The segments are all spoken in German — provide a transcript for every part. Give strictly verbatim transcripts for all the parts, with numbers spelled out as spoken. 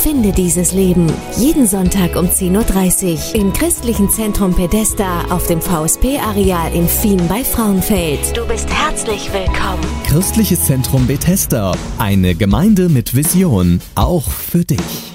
Finde dieses Leben. Jeden Sonntag um zehn Uhr dreißig im Christlichen Zentrum Bethesda auf dem V S P-Areal in Fien bei Frauenfeld. Du bist herzlich willkommen. Christliches Zentrum Bethesda. Eine Gemeinde mit Vision. Auch für dich.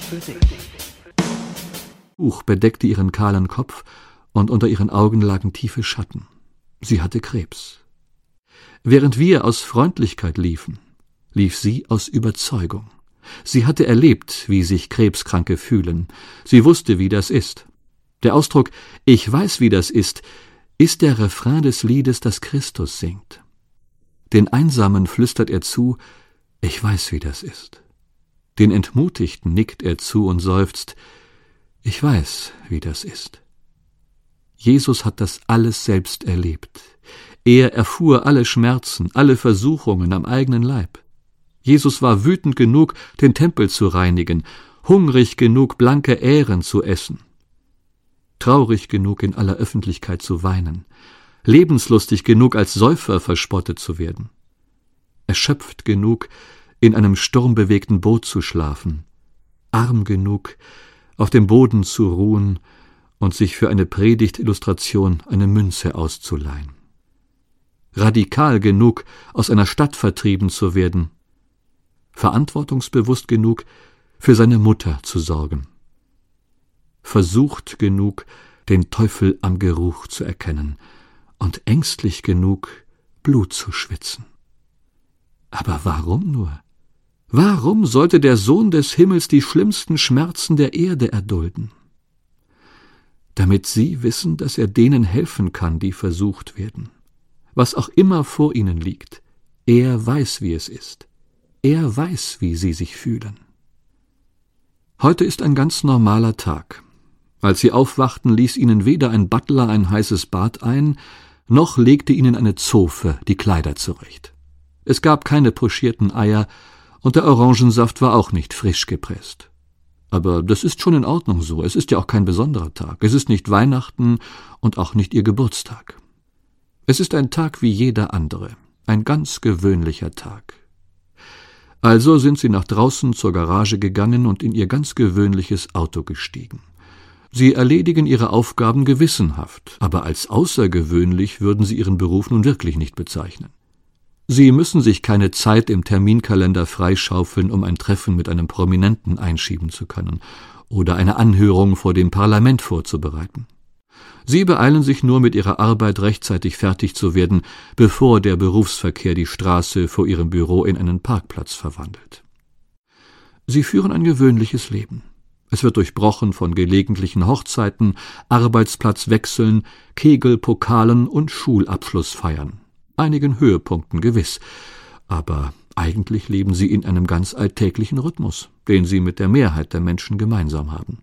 Tuch bedeckte ihren kahlen Kopf und unter ihren Augen lagen tiefe Schatten. Sie hatte Krebs. Während wir aus Freundlichkeit liefen, lief sie aus Überzeugung. Sie hatte erlebt, wie sich Krebskranke fühlen. Sie wusste, wie das ist. Der Ausdruck »Ich weiß, wie das ist« ist der Refrain des Liedes, das Christus singt. Den Einsamen flüstert er zu, »Ich weiß, wie das ist«. Den Entmutigten nickt er zu und seufzt, »Ich weiß, wie das ist«. Jesus hat das alles selbst erlebt. Er erfuhr alle Schmerzen, alle Versuchungen am eigenen Leib. Jesus war wütend genug, den Tempel zu reinigen, hungrig genug, blanke Ähren zu essen, traurig genug, in aller Öffentlichkeit zu weinen, lebenslustig genug, als Säufer verspottet zu werden, erschöpft genug, in einem sturmbewegten Boot zu schlafen, arm genug, auf dem Boden zu ruhen und sich für eine Predigtillustration eine Münze auszuleihen, radikal genug, aus einer Stadt vertrieben zu werden, verantwortungsbewusst genug, für seine Mutter zu sorgen, versucht genug, den Teufel am Geruch zu erkennen und ängstlich genug, Blut zu schwitzen. Aber warum nur? Warum sollte der Sohn des Himmels die schlimmsten Schmerzen der Erde erdulden? Damit Sie wissen, dass er denen helfen kann, die versucht werden. Was auch immer vor ihnen liegt, er weiß, wie es ist. Er weiß, wie sie sich fühlen. Heute ist ein ganz normaler Tag. Als sie aufwachten, ließ ihnen weder ein Butler ein heißes Bad ein, noch legte ihnen eine Zofe die Kleider zurecht. Es gab keine pochierten Eier, und der Orangensaft war auch nicht frisch gepresst. Aber das ist schon in Ordnung so, es ist ja auch kein besonderer Tag. Es ist nicht Weihnachten und auch nicht ihr Geburtstag. Es ist ein Tag wie jeder andere, ein ganz gewöhnlicher Tag. Also sind sie nach draußen zur Garage gegangen und in ihr ganz gewöhnliches Auto gestiegen. Sie erledigen ihre Aufgaben gewissenhaft, aber als außergewöhnlich würden sie ihren Beruf nun wirklich nicht bezeichnen. Sie müssen sich keine Zeit im Terminkalender freischaufeln, um ein Treffen mit einem Prominenten einschieben zu können oder eine Anhörung vor dem Parlament vorzubereiten. Sie beeilen sich nur, mit ihrer Arbeit rechtzeitig fertig zu werden, bevor der Berufsverkehr die Straße vor ihrem Büro in einen Parkplatz verwandelt. Sie führen ein gewöhnliches Leben. Es wird durchbrochen von gelegentlichen Hochzeiten, Arbeitsplatzwechseln, Kegelpokalen und Schulabschlussfeiern. Einigen Höhepunkten gewiss, aber eigentlich leben sie in einem ganz alltäglichen Rhythmus, den sie mit der Mehrheit der Menschen gemeinsam haben.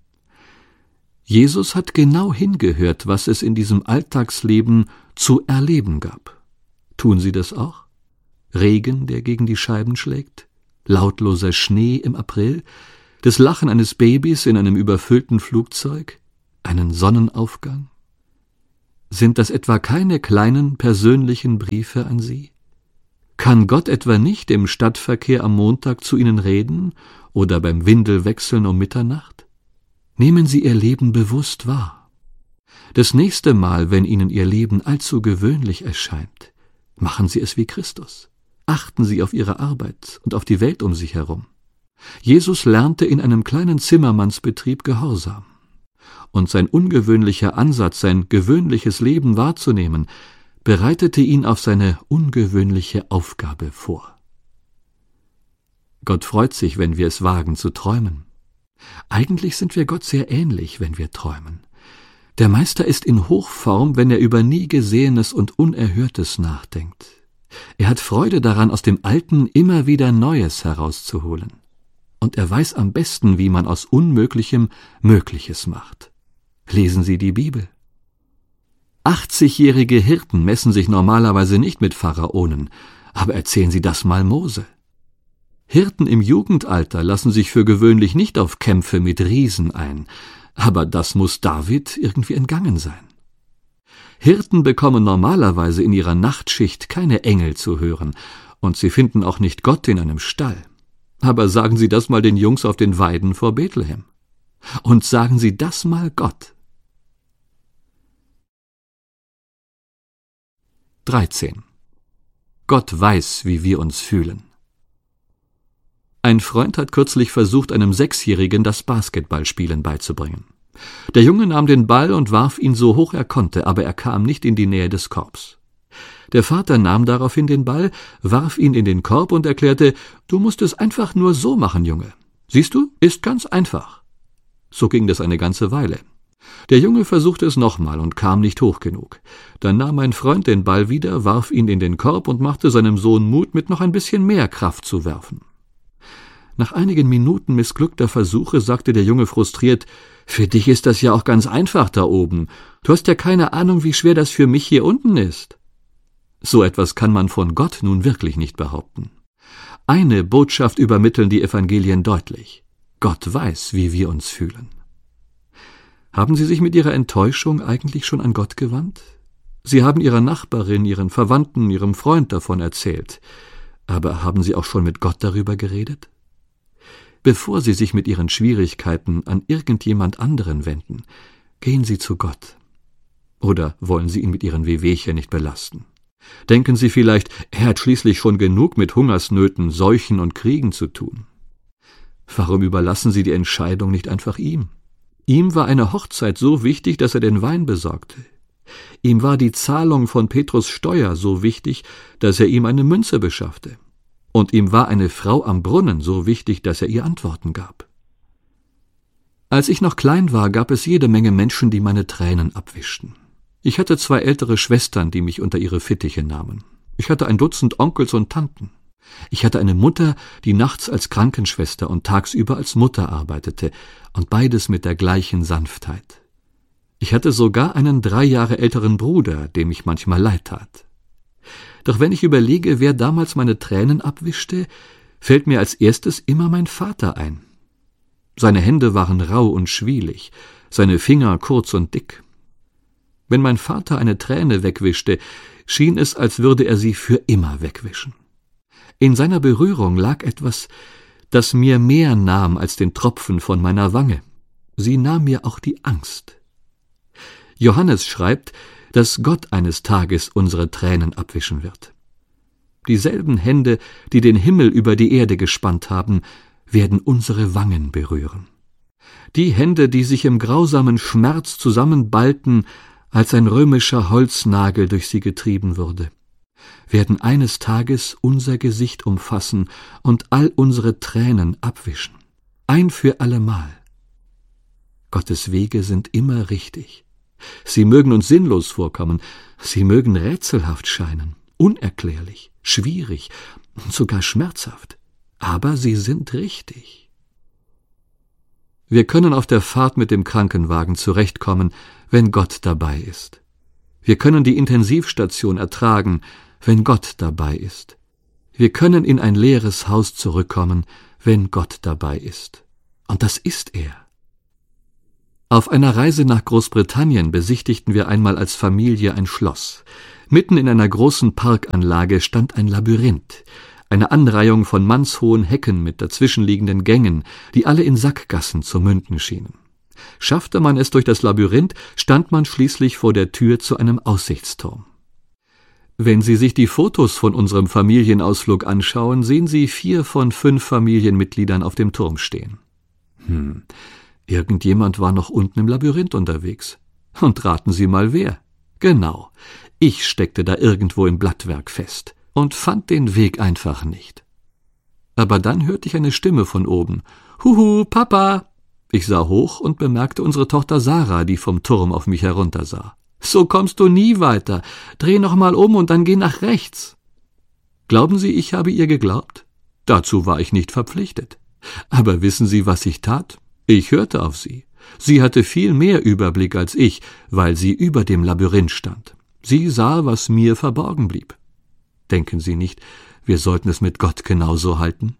Jesus hat genau hingehört, was es in diesem Alltagsleben zu erleben gab. Tun Sie das auch? Regen, der gegen die Scheiben schlägt? Lautloser Schnee im April? Das Lachen eines Babys in einem überfüllten Flugzeug? Einen Sonnenaufgang? Sind das etwa keine kleinen persönlichen Briefe an Sie? Kann Gott etwa nicht im Stadtverkehr am Montag zu Ihnen reden oder beim Windelwechseln um Mitternacht? Nehmen Sie Ihr Leben bewusst wahr. Das nächste Mal, wenn Ihnen Ihr Leben allzu gewöhnlich erscheint, machen Sie es wie Christus. Achten Sie auf Ihre Arbeit und auf die Welt um sich herum. Jesus lernte in einem kleinen Zimmermannsbetrieb Gehorsam. Und sein ungewöhnlicher Ansatz, sein gewöhnliches Leben wahrzunehmen, bereitete ihn auf seine ungewöhnliche Aufgabe vor. Gott freut sich, wenn wir es wagen zu träumen. Eigentlich sind wir Gott sehr ähnlich, wenn wir träumen. Der Meister ist in Hochform, wenn er über nie Gesehenes und Unerhörtes nachdenkt. Er hat Freude daran, aus dem Alten immer wieder Neues herauszuholen. Und er weiß am besten, wie man aus Unmöglichem Mögliches macht. Lesen Sie die Bibel. achtzigjährige Hirten messen sich normalerweise nicht mit Pharaonen, aber erzählen Sie das mal Mose. Hirten im Jugendalter lassen sich für gewöhnlich nicht auf Kämpfe mit Riesen ein, aber das muss David irgendwie entgangen sein. Hirten bekommen normalerweise in ihrer Nachtschicht keine Engel zu hören, und sie finden auch nicht Gott in einem Stall. Aber sagen Sie das mal den Jungs auf den Weiden vor Bethlehem. Und sagen Sie das mal Gott. dreizehn. Gott weiß, wie wir uns fühlen. Ein Freund hat kürzlich versucht, einem Sechsjährigen das Basketballspielen beizubringen. Der Junge nahm den Ball und warf ihn so hoch er konnte, aber er kam nicht in die Nähe des Korbs. Der Vater nahm daraufhin den Ball, warf ihn in den Korb und erklärte, »Du musst es einfach nur so machen, Junge. Siehst du, ist ganz einfach.« So ging das eine ganze Weile. Der Junge versuchte es nochmal und kam nicht hoch genug. Dann nahm mein Freund den Ball wieder, warf ihn in den Korb und machte seinem Sohn Mut, mit noch ein bisschen mehr Kraft zu werfen. Nach einigen Minuten missglückter Versuche sagte der Junge frustriert, »Für dich ist das ja auch ganz einfach da oben. Du hast ja keine Ahnung, wie schwer das für mich hier unten ist.« So etwas kann man von Gott nun wirklich nicht behaupten. Eine Botschaft übermitteln die Evangelien deutlich. Gott weiß, wie wir uns fühlen. Haben Sie sich mit Ihrer Enttäuschung eigentlich schon an Gott gewandt? Sie haben Ihrer Nachbarin, Ihren Verwandten, Ihrem Freund davon erzählt. Aber haben Sie auch schon mit Gott darüber geredet? Bevor Sie sich mit Ihren Schwierigkeiten an irgendjemand anderen wenden, gehen Sie zu Gott. Oder wollen Sie ihn mit Ihren Wehwehchen nicht belasten? Denken Sie vielleicht, er hat schließlich schon genug mit Hungersnöten, Seuchen und Kriegen zu tun. Warum überlassen Sie die Entscheidung nicht einfach ihm? Ihm war eine Hochzeit so wichtig, dass er den Wein besorgte. Ihm war die Zahlung von Petrus Steuer so wichtig, dass er ihm eine Münze beschaffte. Und ihm war eine Frau am Brunnen so wichtig, dass er ihr Antworten gab. Als ich noch klein war, gab es jede Menge Menschen, die meine Tränen abwischten. Ich hatte zwei ältere Schwestern, die mich unter ihre Fittiche nahmen. Ich hatte ein Dutzend Onkels und Tanten. Ich hatte eine Mutter, die nachts als Krankenschwester und tagsüber als Mutter arbeitete, und beides mit der gleichen Sanftheit. Ich hatte sogar einen drei Jahre älteren Bruder, dem ich manchmal leid tat. Doch wenn ich überlege, wer damals meine Tränen abwischte, fällt mir als erstes immer mein Vater ein. Seine Hände waren rau und schwielig, seine Finger kurz und dick. Wenn mein Vater eine Träne wegwischte, schien es, als würde er sie für immer wegwischen. In seiner Berührung lag etwas, das mir mehr nahm als den Tropfen von meiner Wange. Sie nahm mir auch die Angst. Johannes schreibt, dass Gott eines Tages unsere Tränen abwischen wird. Dieselben Hände, die den Himmel über die Erde gespannt haben, werden unsere Wangen berühren. Die Hände, die sich im grausamen Schmerz zusammenballten, als ein römischer Holznagel durch sie getrieben wurde, werden eines Tages unser Gesicht umfassen und all unsere Tränen abwischen. Ein für allemal. Gottes Wege sind immer richtig. Sie mögen uns sinnlos vorkommen, sie mögen rätselhaft scheinen, unerklärlich, schwierig und sogar schmerzhaft, aber sie sind richtig. Wir können auf der Fahrt mit dem Krankenwagen zurechtkommen, wenn Gott dabei ist. Wir können die Intensivstation ertragen, wenn Gott dabei ist. Wir können in ein leeres Haus zurückkommen, wenn Gott dabei ist. Und das ist er. Auf einer Reise nach Großbritannien besichtigten wir einmal als Familie ein Schloss. Mitten in einer großen Parkanlage stand ein Labyrinth, eine Anreihung von mannshohen Hecken mit dazwischenliegenden Gängen, die alle in Sackgassen zu münden schienen. Schaffte man es durch das Labyrinth, stand man schließlich vor der Tür zu einem Aussichtsturm. Wenn Sie sich die Fotos von unserem Familienausflug anschauen, sehen Sie vier von fünf Familienmitgliedern auf dem Turm stehen. Hm, irgendjemand war noch unten im Labyrinth unterwegs. Und raten Sie mal wer? Genau, ich steckte da irgendwo im Blattwerk fest und fand den Weg einfach nicht. Aber dann hörte ich eine Stimme von oben. »Huhu, Papa!« Ich sah hoch und bemerkte unsere Tochter Sarah, die vom Turm auf mich heruntersah. »So kommst du nie weiter. Dreh noch mal um und dann geh nach rechts.« Glauben Sie, ich habe ihr geglaubt? Dazu war ich nicht verpflichtet. Aber wissen Sie, was ich tat? Ich hörte auf sie. Sie hatte viel mehr Überblick als ich, weil sie über dem Labyrinth stand. Sie sah, was mir verborgen blieb. Denken Sie nicht, wir sollten es mit Gott genauso halten?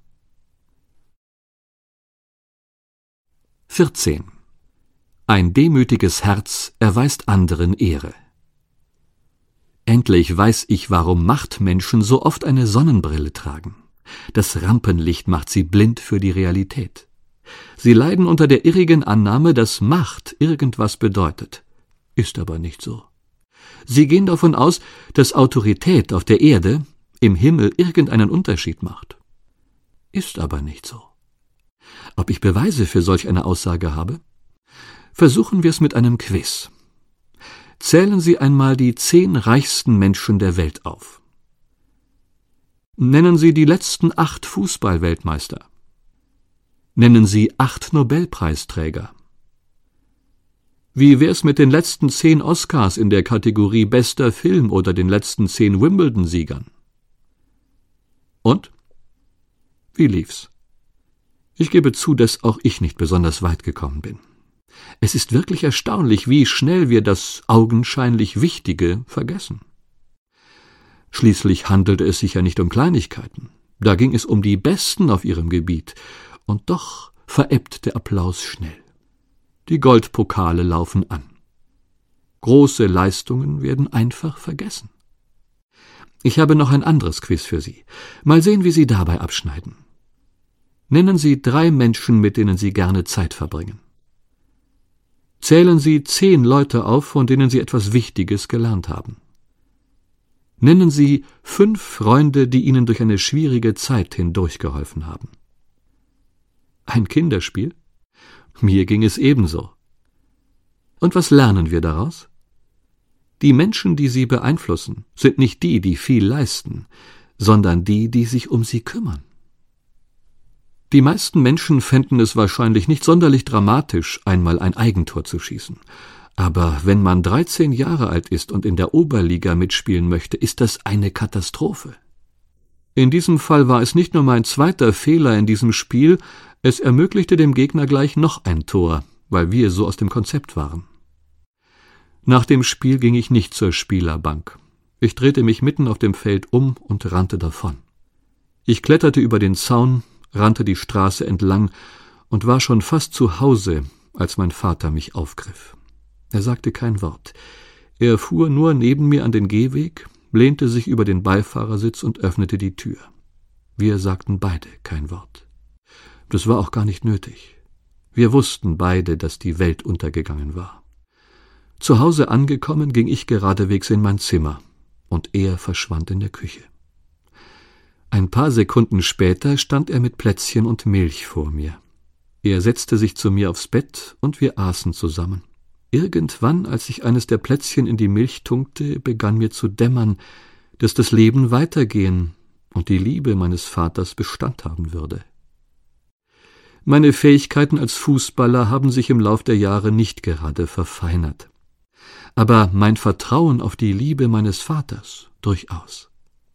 vierzehn. Ein demütiges Herz erweist anderen Ehre. Endlich weiß ich, warum Machtmenschen so oft eine Sonnenbrille tragen. Das Rampenlicht macht sie blind für die Realität. Sie leiden unter der irrigen Annahme, dass Macht irgendwas bedeutet. Ist aber nicht so. Sie gehen davon aus, dass Autorität auf der Erde im Himmel irgendeinen Unterschied macht. Ist aber nicht so. Ob ich Beweise für solch eine Aussage habe? Versuchen wir es mit einem Quiz. Zählen Sie einmal die zehn reichsten Menschen der Welt auf. Nennen Sie die letzten acht Fußball-Weltmeister. Nennen Sie acht Nobelpreisträger. Wie wär's mit den letzten zehn Oscars in der Kategorie Bester Film oder den letzten zehn Wimbledon-Siegern? Und? Wie lief's? Ich gebe zu, dass auch ich nicht besonders weit gekommen bin. Es ist wirklich erstaunlich, wie schnell wir das augenscheinlich Wichtige vergessen. Schließlich handelte es sich ja nicht um Kleinigkeiten. Da ging es um die Besten auf ihrem Gebiet. Und doch verebbt der Applaus schnell. Die Goldpokale laufen an. Große Leistungen werden einfach vergessen. Ich habe noch ein anderes Quiz für Sie. Mal sehen, wie Sie dabei abschneiden. Nennen Sie drei Menschen, mit denen Sie gerne Zeit verbringen. Zählen Sie zehn Leute auf, von denen Sie etwas Wichtiges gelernt haben. Nennen Sie fünf Freunde, die Ihnen durch eine schwierige Zeit hindurchgeholfen haben. Ein Kinderspiel? Mir ging es ebenso. Und was lernen wir daraus? Die Menschen, die Sie beeinflussen, sind nicht die, die viel leisten, sondern die, die sich um sie kümmern. Die meisten Menschen fänden es wahrscheinlich nicht sonderlich dramatisch, einmal ein Eigentor zu schießen. Aber wenn man dreizehn Jahre alt ist und in der Oberliga mitspielen möchte, ist das eine Katastrophe. In diesem Fall war es nicht nur mein zweiter Fehler in diesem Spiel, es ermöglichte dem Gegner gleich noch ein Tor, weil wir so aus dem Konzept waren. Nach dem Spiel ging ich nicht zur Spielerbank. Ich drehte mich mitten auf dem Feld um und rannte davon. Ich kletterte über den Zaun, rannte die Straße entlang und war schon fast zu Hause, als mein Vater mich aufgriff. Er sagte kein Wort. Er fuhr nur neben mir an den Gehweg, lehnte sich über den Beifahrersitz und öffnete die Tür. Wir sagten beide kein Wort. Das war auch gar nicht nötig. Wir wussten beide, dass die Welt untergegangen war. Zu Hause angekommen, ging ich geradewegs in mein Zimmer, und er verschwand in der Küche. Ein paar Sekunden später stand er mit Plätzchen und Milch vor mir. Er setzte sich zu mir aufs Bett, und wir aßen zusammen. Irgendwann, als ich eines der Plätzchen in die Milch tunkte, begann mir zu dämmern, dass das Leben weitergehen und die Liebe meines Vaters Bestand haben würde. Meine Fähigkeiten als Fußballer haben sich im Lauf der Jahre nicht gerade verfeinert. Aber mein Vertrauen auf die Liebe meines Vaters durchaus.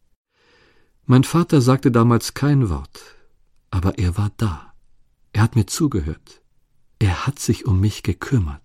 Mein Vater sagte damals kein Wort, aber er war da. Er hat mir zugehört. Er hat sich um mich gekümmert.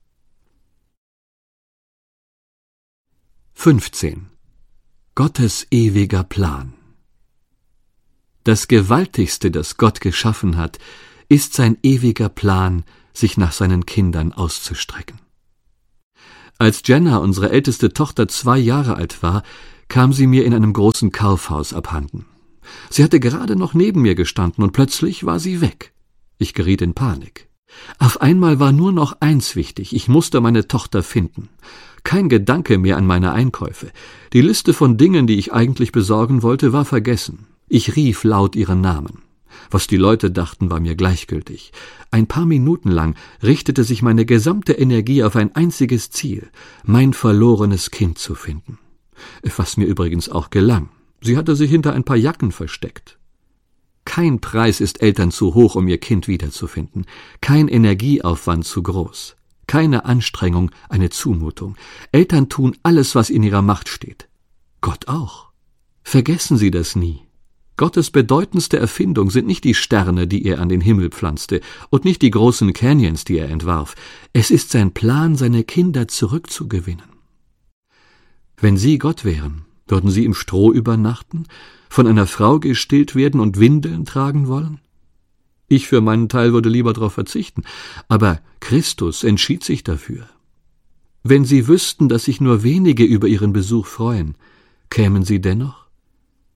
fünfzehn. Gottes ewiger Plan. Das Gewaltigste, das Gott geschaffen hat, ist sein ewiger Plan, sich nach seinen Kindern auszustrecken. Als Jenna, unsere älteste Tochter, zwei Jahre alt war, kam sie mir in einem großen Kaufhaus abhanden. Sie hatte gerade noch neben mir gestanden, und plötzlich war sie weg. Ich geriet in Panik. Auf einmal war nur noch eins wichtig: Ich musste meine Tochter finden. Kein Gedanke mehr an meine Einkäufe. Die Liste von Dingen, die ich eigentlich besorgen wollte, war vergessen. Ich rief laut ihren Namen. Was die Leute dachten, war mir gleichgültig. Ein paar Minuten lang richtete sich meine gesamte Energie auf ein einziges Ziel: mein verlorenes Kind zu finden. Was mir übrigens auch gelang. Sie hatte sich hinter ein paar Jacken versteckt. Kein Preis ist Eltern zu hoch, um ihr Kind wiederzufinden. Kein Energieaufwand zu groß. Keine Anstrengung eine Zumutung. Eltern tun alles, was in ihrer Macht steht. Gott auch. Vergessen Sie das nie. Gottes bedeutendste Erfindung sind nicht die Sterne, die er an den Himmel pflanzte, und nicht die großen Canyons, die er entwarf. Es ist sein Plan, seine Kinder zurückzugewinnen. Wenn Sie Gott wären, würden Sie im Stroh übernachten, von einer Frau gestillt werden und Windeln tragen wollen? Ich für meinen Teil würde lieber darauf verzichten, aber Christus entschied sich dafür. Wenn Sie wüssten, dass sich nur wenige über Ihren Besuch freuen, kämen Sie dennoch?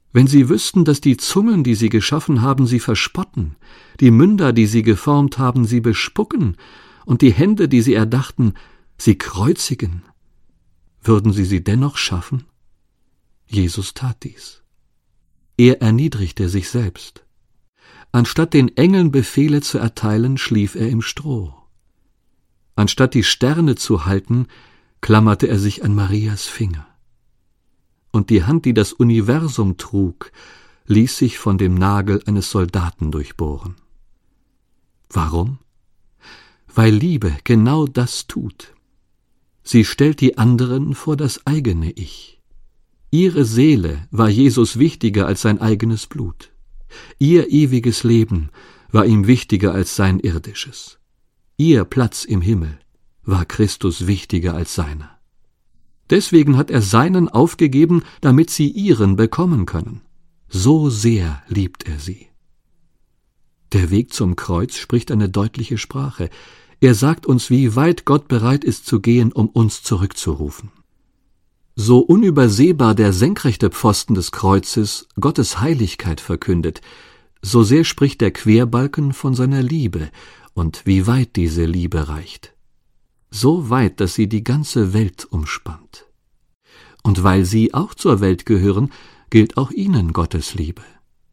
Wenn sie wüssten, dass die Zungen, die sie geschaffen haben, sie verspotten, die Münder, die sie geformt haben, sie bespucken, und die Hände, die sie erdachten, sie kreuzigen, würden sie sie dennoch schaffen? Jesus tat dies. Er erniedrigte sich selbst. Anstatt den Engeln Befehle zu erteilen, schlief er im Stroh. Anstatt die Sterne zu halten, klammerte er sich an Marias Finger. Und die Hand, die das Universum trug, ließ sich von dem Nagel eines Soldaten durchbohren. Warum? Weil Liebe genau das tut. Sie stellt die anderen vor das eigene Ich. Ihre Seele war Jesus wichtiger als sein eigenes Blut. Ihr ewiges Leben war ihm wichtiger als sein irdisches. Ihr Platz im Himmel war Christus wichtiger als seiner. Deswegen hat er seinen aufgegeben, damit sie ihren bekommen können. So sehr liebt er sie. Der Weg zum Kreuz spricht eine deutliche Sprache. Er sagt uns, wie weit Gott bereit ist zu gehen, um uns zurückzurufen. So unübersehbar der senkrechte Pfosten des Kreuzes Gottes Heiligkeit verkündet, so sehr spricht der Querbalken von seiner Liebe und wie weit diese Liebe reicht. So weit, dass sie die ganze Welt umspannt. Und weil sie auch zur Welt gehören, gilt auch ihnen Gottes Liebe.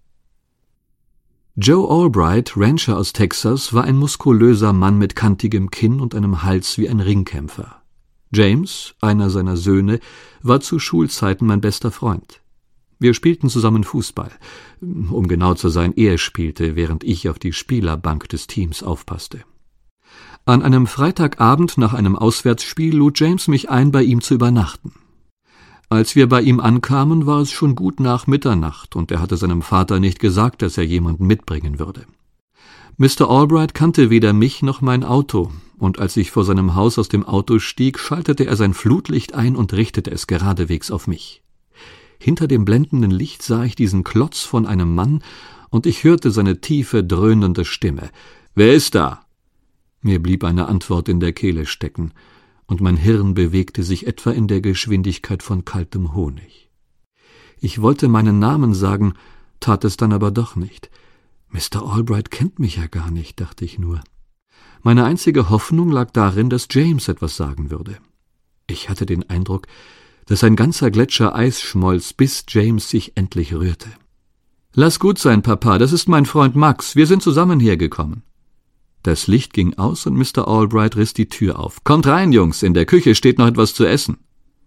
Joe Albright, Rancher aus Texas, war ein muskulöser Mann mit kantigem Kinn und einem Hals wie ein Ringkämpfer. James, einer seiner Söhne, war zu Schulzeiten mein bester Freund. Wir spielten zusammen Fußball. Um genau zu sein, er spielte, während ich auf die Spielerbank des Teams aufpasste. An einem Freitagabend nach einem Auswärtsspiel lud James mich ein, bei ihm zu übernachten. Als wir bei ihm ankamen, war es schon gut nach Mitternacht, und er hatte seinem Vater nicht gesagt, dass er jemanden mitbringen würde. Mister Albright kannte weder mich noch mein Auto, und als ich vor seinem Haus aus dem Auto stieg, schaltete er sein Flutlicht ein und richtete es geradewegs auf mich. Hinter dem blendenden Licht sah ich diesen Klotz von einem Mann, und ich hörte seine tiefe, dröhnende Stimme. »Wer ist da?« Mir blieb eine Antwort in der Kehle stecken, und mein Hirn bewegte sich etwa in der Geschwindigkeit von kaltem Honig. Ich wollte meinen Namen sagen, tat es dann aber doch nicht. Mister Albright kennt mich ja gar nicht, dachte ich nur. Meine einzige Hoffnung lag darin, dass James etwas sagen würde. Ich hatte den Eindruck, dass ein ganzer Gletscher Eis schmolz, bis James sich endlich rührte. »Lass gut sein, Papa, das ist mein Freund Max, wir sind zusammen hergekommen.« Das Licht ging aus und Mister Albright riss die Tür auf. »Kommt rein, Jungs, in der Küche steht noch etwas zu essen.«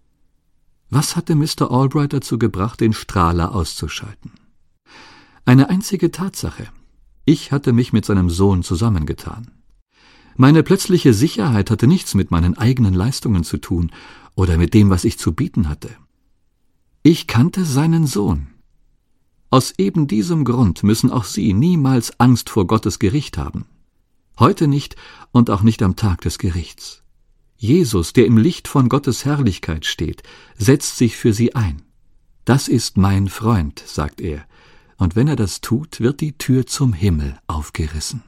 Was hatte Mister Albright dazu gebracht, den Strahler auszuschalten? Eine einzige Tatsache. Ich hatte mich mit seinem Sohn zusammengetan. Meine plötzliche Sicherheit hatte nichts mit meinen eigenen Leistungen zu tun oder mit dem, was ich zu bieten hatte. Ich kannte seinen Sohn. Aus eben diesem Grund müssen auch Sie niemals Angst vor Gottes Gericht haben. Heute nicht und auch nicht am Tag des Gerichts. Jesus, der im Licht von Gottes Herrlichkeit steht, setzt sich für Sie ein. Das ist mein Freund, sagt er, und wenn er das tut, wird die Tür zum Himmel aufgerissen.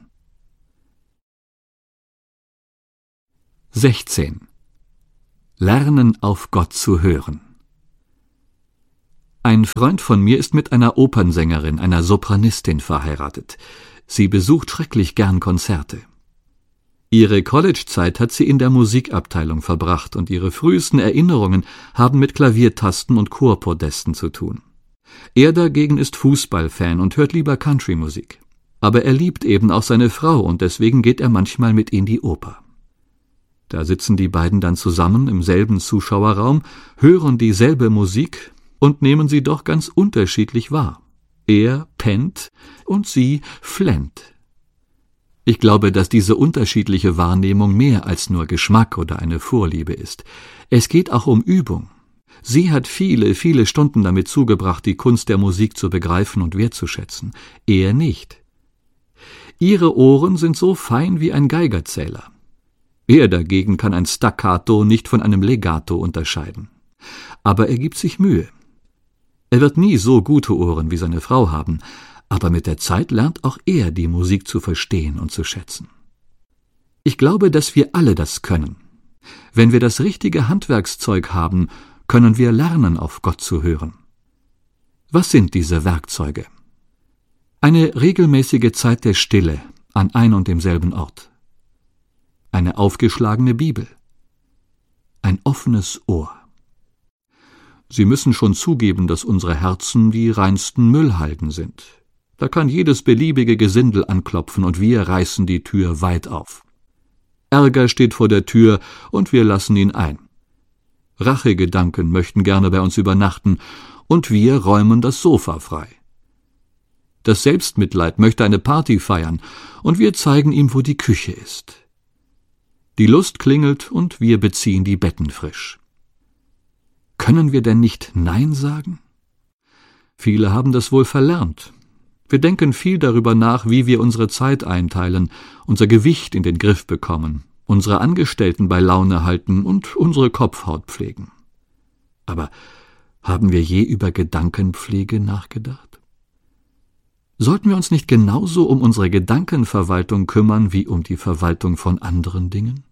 sechzehn. Lernen, auf Gott zu hören. Ein Freund von mir ist mit einer Opernsängerin, einer Sopranistin, verheiratet. Sie besucht schrecklich gern Konzerte. Ihre Collegezeit hat sie in der Musikabteilung verbracht und ihre frühesten Erinnerungen haben mit Klaviertasten und Chorpodesten zu tun. Er dagegen ist Fußballfan und hört lieber Countrymusik. Aber er liebt eben auch seine Frau und deswegen geht er manchmal mit in die Oper. Da sitzen die beiden dann zusammen im selben Zuschauerraum, hören dieselbe Musik und nehmen sie doch ganz unterschiedlich wahr. Er pennt und sie flennt. Ich glaube, dass diese unterschiedliche Wahrnehmung mehr als nur Geschmack oder eine Vorliebe ist. Es geht auch um Übung. Sie hat viele, viele Stunden damit zugebracht, die Kunst der Musik zu begreifen und wertzuschätzen. Er nicht. Ihre Ohren sind so fein wie ein Geigerzähler. Er dagegen kann ein Staccato nicht von einem Legato unterscheiden. Aber er gibt sich Mühe. Er wird nie so gute Ohren wie seine Frau haben, aber mit der Zeit lernt auch er, die Musik zu verstehen und zu schätzen. Ich glaube, dass wir alle das können. Wenn wir das richtige Handwerkszeug haben, können wir lernen, auf Gott zu hören. Was sind diese Werkzeuge? Eine regelmäßige Zeit der Stille an ein und demselben Ort. Eine aufgeschlagene Bibel. Ein offenes Ohr. Sie müssen schon zugeben, dass unsere Herzen die reinsten Müllhalden sind. Da kann jedes beliebige Gesindel anklopfen und wir reißen die Tür weit auf. Ärger steht vor der Tür und wir lassen ihn ein. Rachegedanken möchten gerne bei uns übernachten und wir räumen das Sofa frei. Das Selbstmitleid möchte eine Party feiern und wir zeigen ihm, wo die Küche ist. Die Lust klingelt und wir beziehen die Betten frisch. Können wir denn nicht Nein sagen? Viele haben das wohl verlernt. Wir denken viel darüber nach, wie wir unsere Zeit einteilen, unser Gewicht in den Griff bekommen, unsere Angestellten bei Laune halten und unsere Kopfhaut pflegen. Aber haben wir je über Gedankenpflege nachgedacht? Sollten wir uns nicht genauso um unsere Gedankenverwaltung kümmern wie um die Verwaltung von anderen Dingen?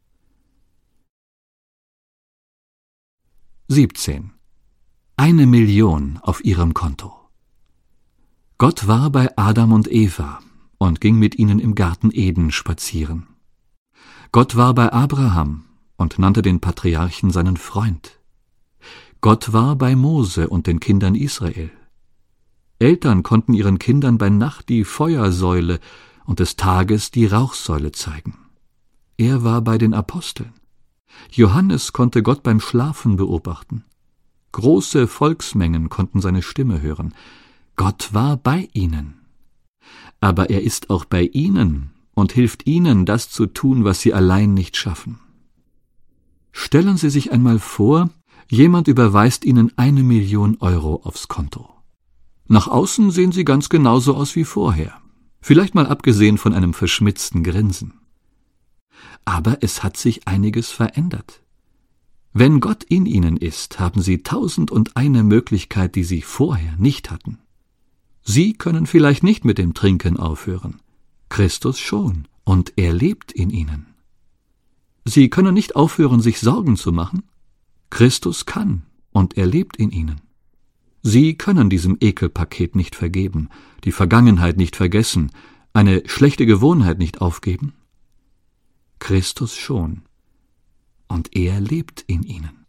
siebzehn. Eine Million auf ihrem Konto. Gott war bei Adam und Eva und ging mit ihnen im Garten Eden spazieren. Gott war bei Abraham und nannte den Patriarchen seinen Freund. Gott war bei Mose und den Kindern Israel. Eltern konnten ihren Kindern bei Nacht die Feuersäule und des Tages die Rauchsäule zeigen. Er war bei den Aposteln. Johannes konnte Gott beim Schlafen beobachten. Große Volksmengen konnten seine Stimme hören. Gott war bei ihnen. Aber er ist auch bei ihnen und hilft ihnen, das zu tun, was sie allein nicht schaffen. Stellen Sie sich einmal vor, jemand überweist Ihnen eine Million Euro aufs Konto. Nach außen sehen Sie ganz genauso aus wie vorher, vielleicht mal abgesehen von einem verschmitzten Grinsen. Aber es hat sich einiges verändert. Wenn Gott in Ihnen ist, haben Sie tausend und eine Möglichkeit, die Sie vorher nicht hatten. Sie können vielleicht nicht mit dem Trinken aufhören, Christus schon, und er lebt in Ihnen. Sie können nicht aufhören, sich Sorgen zu machen, Christus kann, und er lebt in Ihnen. Sie können diesem Ekelpaket nicht vergeben, die Vergangenheit nicht vergessen, eine schlechte Gewohnheit nicht aufgeben, Christus schon, und er lebt in ihnen.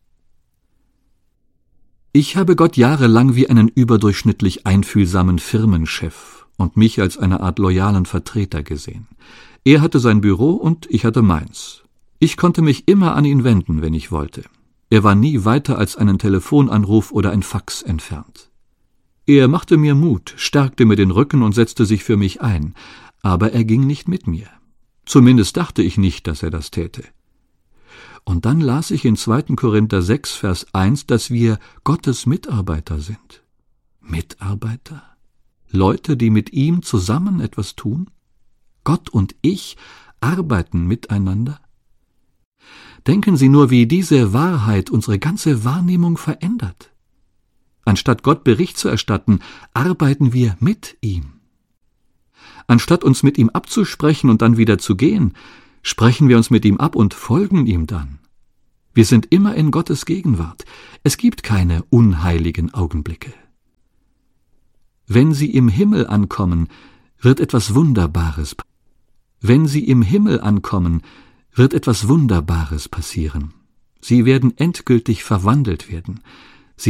Ich habe Gott jahrelang wie einen überdurchschnittlich einfühlsamen Firmenchef und mich als eine Art loyalen Vertreter gesehen. Er hatte sein Büro und ich hatte meins. Ich konnte mich immer an ihn wenden, wenn ich wollte. Er war nie weiter als einen Telefonanruf oder ein Fax entfernt. Er machte mir Mut, stärkte mir den Rücken und setzte sich für mich ein, aber er ging nicht mit mir. Zumindest dachte ich nicht, dass er das täte. Und dann las ich in zweiten Korinther sechs, Vers eins, dass wir Gottes Mitarbeiter sind. Mitarbeiter? Leute, die mit ihm zusammen etwas tun? Gott und ich arbeiten miteinander? Denken Sie nur, wie diese Wahrheit unsere ganze Wahrnehmung verändert. Anstatt Gott Bericht zu erstatten, arbeiten wir mit ihm. Anstatt uns mit ihm abzusprechen und dann wieder zu gehen, sprechen wir uns mit ihm ab und folgen ihm dann. Wir sind immer in Gottes Gegenwart. Es gibt keine unheiligen Augenblicke. Wenn Sie im Himmel ankommen, wird etwas Wunderbares. Wenn Sie im Himmel ankommen, wird etwas Wunderbares passieren. Sie werden endgültig verwandelt werden.